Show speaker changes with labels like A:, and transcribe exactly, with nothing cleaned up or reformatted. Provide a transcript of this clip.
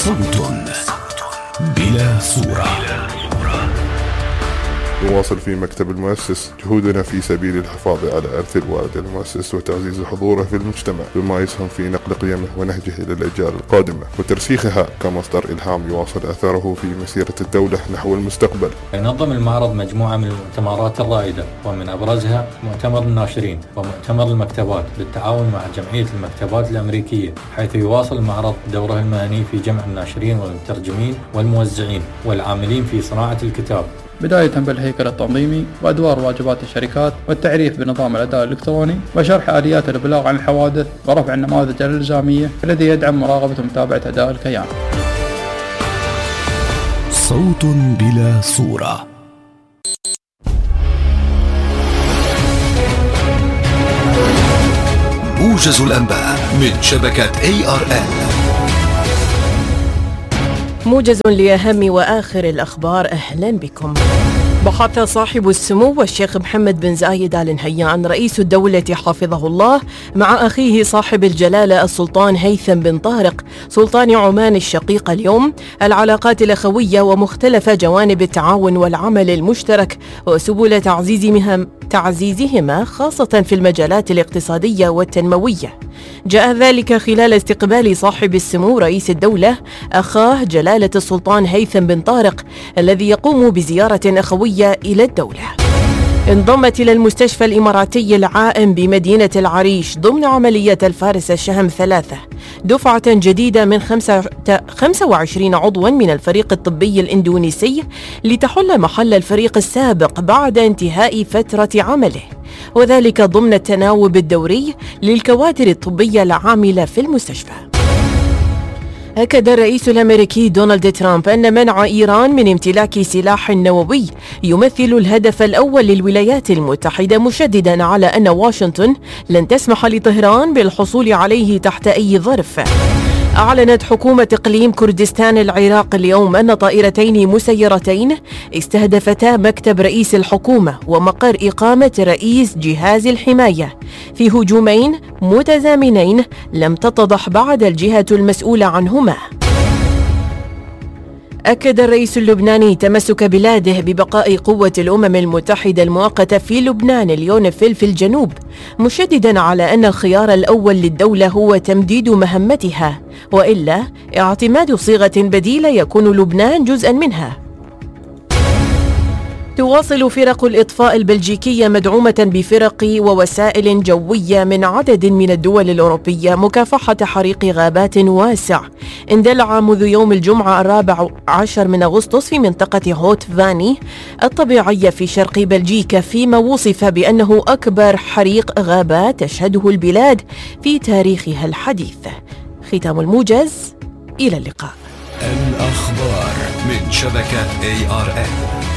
A: صوت بلا صورة.
B: نواصل في مكتب المؤسس جهودنا في سبيل الحفاظ على إرث الوالد المؤسس وتعزيز حضوره في المجتمع بما يسهم في نقل قيمه ونهجه إلى الأجيال القادمة وترسيخها كمصدر إلهام يواصل أثره في مسيرة الدولة نحو المستقبل.
C: ينظم المعرض مجموعة من المؤتمرات الرائدة ومن أبرزها مؤتمر الناشرين ومؤتمر المكتبات بالتعاون مع جمعية المكتبات الأمريكية، حيث يواصل المعرض دوره المهني في جمع الناشرين والمترجمين والموزعين والعاملين في صناعة الكتاب،
D: بداية بالهيكل التنظيمي وأدوار واجبات الشركات والتعريف بنظام الأداء الإلكتروني وشرح آليات الإبلاغ عن الحوادث ورفع النماذج الإلزامية الذي يدعم مراقبة ومتابعة أداء الكيان.
A: صوت بلا صورة. موجز الأنباء من شبكة إيه آر إل.
E: موجز لأهم وآخر الأخبار، أهلا بكم. بحث صاحب السمو والشيخ محمد بن زايد آل نهيان رئيس الدولة حفظه الله مع أخيه صاحب الجلالة السلطان هيثم بن طارق سلطان عمان الشقيق اليوم العلاقات الأخوية ومختلف جوانب التعاون والعمل المشترك وسبل تعزيز مهم تعزيزهما خاصة في المجالات الاقتصادية والتنموية. جاء ذلك خلال استقبال صاحب السمو رئيس الدولة أخاه جلالة السلطان هيثم بن طارق الذي يقوم بزيارة أخوية إلى الدولة. انضمت إلى المستشفى الإماراتي العائم بمدينة العريش ضمن عملية الفارس الشهم ثلاثة دفعة جديدة من خمسة وعشرين عضوا من الفريق الطبي الإندونيسي لتحل محل الفريق السابق بعد انتهاء فترة عمله، وذلك ضمن التناوب الدوري للكوادر الطبية العاملة في المستشفى. أكد الرئيس الأمريكي دونالد ترامب أن منع إيران من امتلاك سلاح نووي يمثل الهدف الأول للولايات المتحدة، مشددا على أن واشنطن لن تسمح لطهران بالحصول عليه تحت أي ظرف. أعلنت حكومة إقليم كردستان العراق اليوم أن طائرتين مسيرتين استهدفتا مكتب رئيس الحكومة ومقر إقامة رئيس جهاز الحماية في هجومين متزامنين لم تتضح بعد الجهة المسؤولة عنهما. أكد الرئيس اللبناني تمسك بلاده ببقاء قوة الأمم المتحدة المؤقتة في لبنان اليونيفيل في الجنوب، مشددا على أن الخيار الأول للدولة هو تمديد مهمتها، وإلا اعتماد صيغة بديلة يكون لبنان جزءا منها. تواصل فرق الإطفاء البلجيكية مدعومة بفرق ووسائل جوية من عدد من الدول الأوروبية مكافحة حريق غابات واسع اندلع منذ يوم الجمعة الرابع عشر من أغسطس في منطقة هوت فاني الطبيعية في شرق بلجيكا، فيما وصف بأنه أكبر حريق غابات تشهده البلاد في تاريخها الحديث. ختام الموجز، إلى اللقاء.
A: الأخبار من شبكة إيه آر إل.